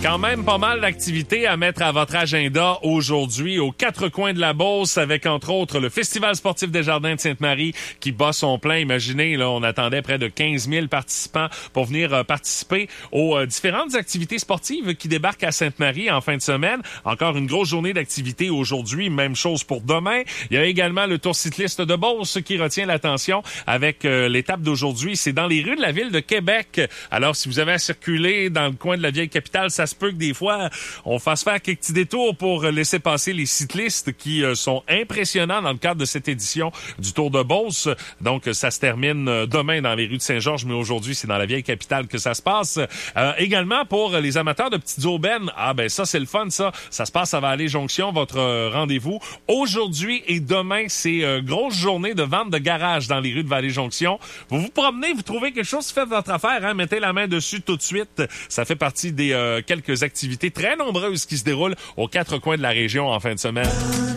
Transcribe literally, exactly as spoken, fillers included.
Quand même pas mal d'activités à mettre à votre agenda aujourd'hui aux quatre coins de la Beauce avec entre autres le Festival sportif des Jardins de Sainte-Marie qui bat son plein. Imaginez, là, on attendait près de quinze mille participants pour venir euh, participer aux euh, différentes activités sportives qui débarquent à Sainte-Marie en fin de semaine. Encore une grosse journée d'activité aujourd'hui, même chose pour demain. Il y a également le Tour cycliste de Beauce qui retient l'attention avec euh, l'étape d'aujourd'hui. C'est dans les rues de la ville de Québec. Alors, si vous avez à circuler dans le coin de la vieille capitale, ça se peut que des fois, on fasse faire quelques petits détours pour laisser passer les cyclistes qui euh, sont impressionnants dans le cadre de cette édition du Tour de Beauce. Donc, ça se termine demain dans les rues de Saint-Georges, mais aujourd'hui, c'est dans la vieille capitale que ça se passe. Euh, également, pour les amateurs de petites aubaines, ah ben ça, c'est le fun, ça. Ça se passe à Vallée-Jonction, votre euh, rendez-vous. Aujourd'hui et demain, c'est euh, grosse journée de vente de garage dans les rues de Vallée-Jonction. Vous vous promenez, vous trouvez quelque chose, faites votre affaire, hein, mettez la main dessus tout de suite. Ça fait partie des euh, quelques activités très nombreuses qui se déroulent aux quatre coins de la région en fin de semaine.